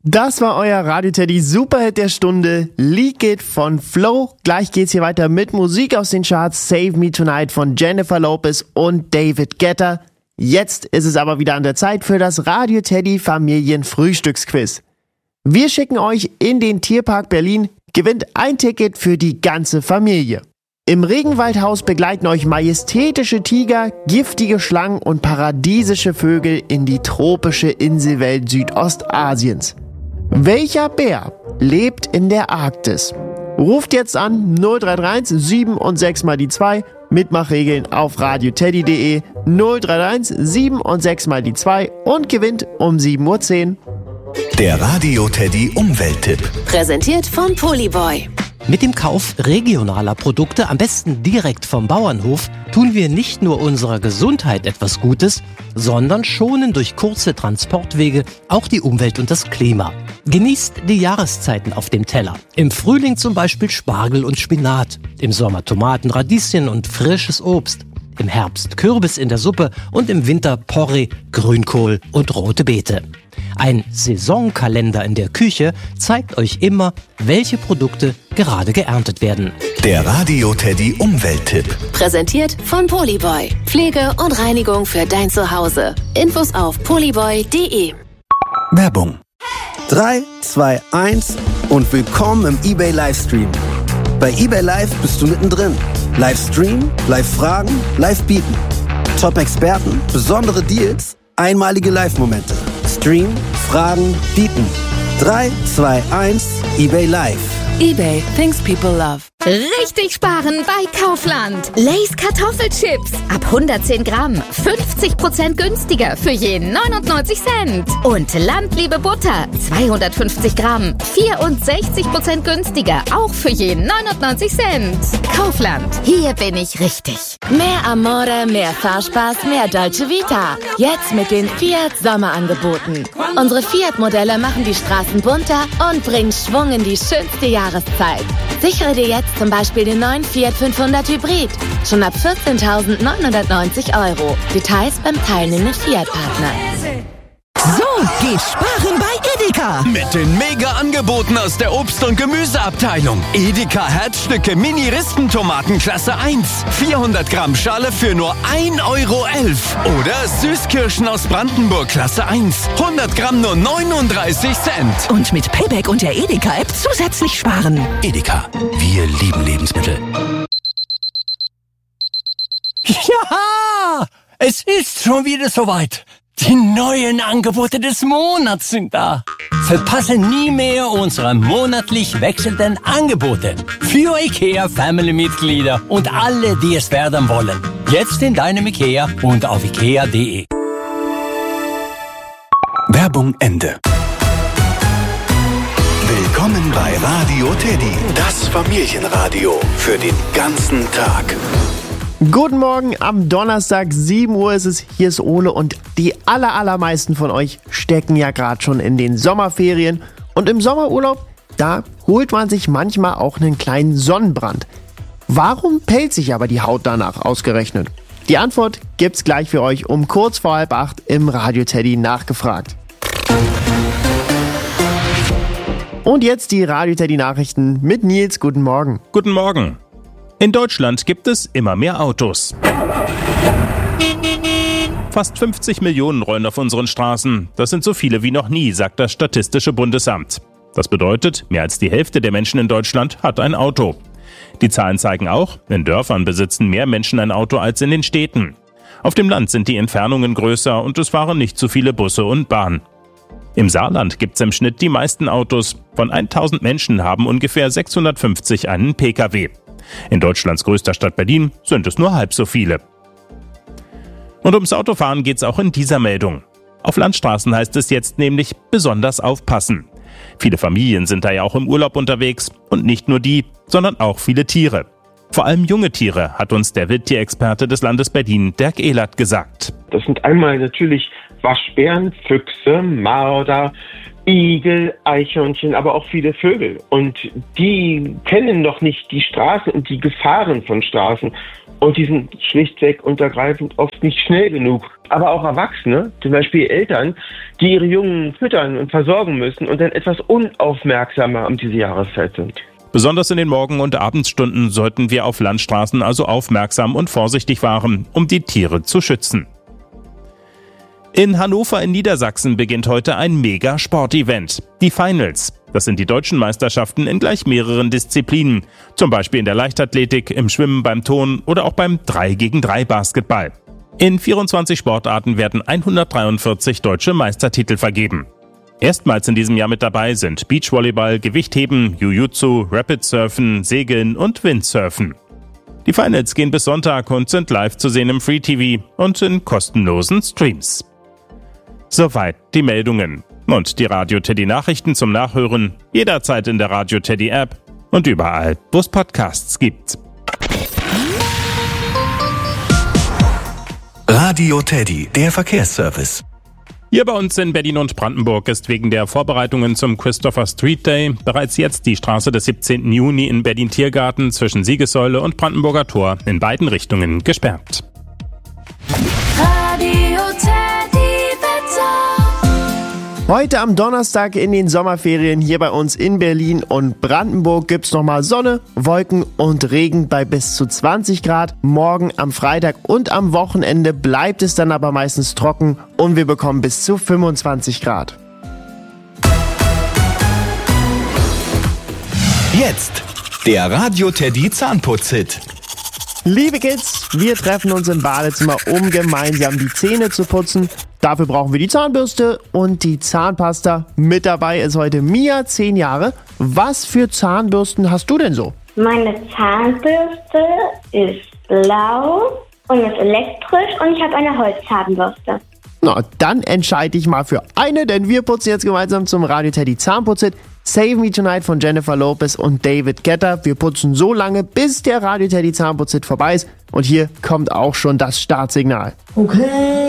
Das war euer Radio-Teddy Superhit der Stunde, Leak It von Flo. Gleich geht's hier weiter mit Musik aus den Charts, Save Me Tonight von Jennifer Lopez und David Guetta. Jetzt ist es aber wieder an der Zeit für das Radio-Teddy Familienfrühstücksquiz. Wir schicken euch in den Tierpark Berlin, gewinnt ein Ticket für die ganze Familie. Im Regenwaldhaus begleiten euch majestätische Tiger, giftige Schlangen und paradiesische Vögel in die tropische Inselwelt Südostasiens. Welcher Bär lebt in der Arktis? Ruft jetzt an 0331 7 und 6 mal die 2. Mitmachregeln auf radioteddy.de 0331 7 und 6 mal die 2 und gewinnt um 7:10 Uhr. Der Radio-Teddy Umwelttipp. Präsentiert von Polyboy. Mit dem Kauf regionaler Produkte, am besten direkt vom Bauernhof, tun wir nicht nur unserer Gesundheit etwas Gutes, sondern schonen durch kurze Transportwege auch die Umwelt und das Klima. Genießt die Jahreszeiten auf dem Teller. Im Frühling zum Beispiel Spargel und Spinat, im Sommer Tomaten, Radieschen und frisches Obst, im Herbst Kürbis in der Suppe und im Winter Porree, Grünkohl und rote Beete. Ein Saisonkalender in der Küche zeigt euch immer, welche Produkte gerade geerntet werden. Der Radio-Teddy Umwelttipp. Präsentiert von Polyboy. Pflege und Reinigung für dein Zuhause. Infos auf polyboy.de. Werbung. 3, 2, 1 und willkommen im eBay Livestream. Bei eBay Live bist du mittendrin. Livestream, Live-Fragen, Live-Bieten. Top-Experten, besondere Deals, einmalige Live-Momente. Stream, Fragen, Bieten. 3, 2, 1, eBay Live. eBay, things people love. Richtig sparen bei Kaufland. Lay's Kartoffelchips. Ab 110 Gramm. 50% günstiger für je 99 Cent. Und Landliebe Butter. 250 Gramm. 64% günstiger. Auch für je 99 Cent. Kaufland. Hier bin ich richtig. Mehr Amore, mehr Fahrspaß, mehr Dolce Vita. Jetzt mit den Fiat Sommerangeboten. Unsere Fiat-Modelle machen die Straßen bunter und bringen Schwung in die schönste Jahreszeit. Sichere dir jetzt zum Beispiel den neuen Fiat 500 Hybrid. Schon ab 14.990 €. Details beim teilnehmenden Fiat-Partner. So geht sparen bei Edeka. Mit den Mega-Angeboten aus der Obst- und Gemüseabteilung. Edeka Herzstücke Mini-Rispentomaten Klasse 1. 400 Gramm Schale für nur 1,11 €. Oder Süßkirschen aus Brandenburg Klasse 1. 100 Gramm nur 39 Cent. Und mit Payback und der Edeka-App zusätzlich sparen. Edeka, wir lieben Lebensmittel. Ja, es ist schon wieder soweit. Die neuen Angebote des Monats sind da. Verpasse nie mehr unsere monatlich wechselnden Angebote. Für IKEA Family-Mitglieder und alle, die es werden wollen. Jetzt in deinem IKEA und auf ikea.de. Werbung Ende. Willkommen bei Radio Teddy, das Familienradio für den ganzen Tag. Guten Morgen, am Donnerstag, 7 Uhr ist es, hier ist Ole und die allermeisten von euch stecken ja gerade schon in den Sommerferien und im Sommerurlaub, da holt man sich manchmal auch einen kleinen Sonnenbrand. Warum pellt sich aber die Haut danach ausgerechnet? Die Antwort gibt's gleich für euch um kurz vor 7:30 im Radio Teddy nachgefragt. Und jetzt die Radio Teddy Nachrichten mit Nils, guten Morgen. Guten Morgen. In Deutschland gibt es immer mehr Autos. Fast 50 Millionen rollen auf unseren Straßen. Das sind so viele wie noch nie, sagt das Statistische Bundesamt. Das bedeutet, mehr als die Hälfte der Menschen in Deutschland hat ein Auto. Die Zahlen zeigen auch, in Dörfern besitzen mehr Menschen ein Auto als in den Städten. Auf dem Land sind die Entfernungen größer und es fahren nicht so viele Busse und Bahn. Im Saarland gibt's im Schnitt die meisten Autos. Von 1000 Menschen haben ungefähr 650 einen Pkw. In Deutschlands größter Stadt Berlin sind es nur halb so viele. Und ums Autofahren geht's auch in dieser Meldung. Auf Landstraßen heißt es jetzt nämlich besonders aufpassen. Viele Familien sind da ja auch im Urlaub unterwegs und nicht nur die, sondern auch viele Tiere. Vor allem junge Tiere, hat uns der Wildtierexperte des Landes Berlin, Dirk Ehlert, gesagt. Das sind einmal natürlich Waschbären, Füchse, Marder, Igel, Eichhörnchen, aber auch viele Vögel. Und die kennen noch nicht die Straßen und die Gefahren von Straßen. Und die sind schlichtweg und ergreifend oft nicht schnell genug. Aber auch Erwachsene, zum Beispiel Eltern, die ihre Jungen füttern und versorgen müssen und dann etwas unaufmerksamer um diese Jahreszeit sind. Besonders in den Morgen- und Abendstunden sollten wir auf Landstraßen also aufmerksam und vorsichtig fahren, um die Tiere zu schützen. In Hannover in Niedersachsen beginnt heute ein Mega-Sport-Event. Die Finals. Das sind die deutschen Meisterschaften in gleich mehreren Disziplinen. Zum Beispiel in der Leichtathletik, im Schwimmen, beim Turnen oder auch beim 3-gegen-3 Basketball. In 24 Sportarten werden 143 deutsche Meistertitel vergeben. Erstmals in diesem Jahr mit dabei sind Beachvolleyball, Gewichtheben, Jiu-Jitsu, Rapidsurfen, Segeln und Windsurfen. Die Finals gehen bis Sonntag und sind live zu sehen im Free TV und in kostenlosen Streams. Soweit die Meldungen. Und die Radio Teddy Nachrichten zum Nachhören jederzeit in der Radio Teddy App und überall, wo es Podcasts gibt. Radio Teddy, der Verkehrsservice. Hier bei uns in Berlin und Brandenburg ist wegen der Vorbereitungen zum Christopher Street Day bereits jetzt die Straße des 17. Juni in Berlin-Tiergarten zwischen Siegessäule und Brandenburger Tor in beiden Richtungen gesperrt. Radio Teddy Wetter. Heute am Donnerstag in den Sommerferien hier bei uns in Berlin und Brandenburg gibt's nochmal Sonne, Wolken und Regen bei bis zu 20 Grad. Morgen am Freitag und am Wochenende bleibt es dann aber meistens trocken und wir bekommen bis zu 25 Grad. Jetzt der Radio Teddy Zahnputz-Hit. Liebe Kids, wir treffen uns im Badezimmer, um gemeinsam die Zähne zu putzen. Dafür brauchen wir die Zahnbürste und die Zahnpasta. Mit dabei ist heute Mia, 10 Jahre. Was für Zahnbürsten hast du denn so? Meine Zahnbürste ist blau und ist elektrisch und ich habe eine Holzzahnbürste. Na, dann entscheide dich mal für eine, denn wir putzen jetzt gemeinsam zum Radio Teddy Zahnputz-Hit Save Me Tonight von Jennifer Lopez und David Guetta. Wir putzen so lange, bis der Radio Teddy Zahnputz-Hit vorbei ist. Und hier kommt auch schon das Startsignal. Okay.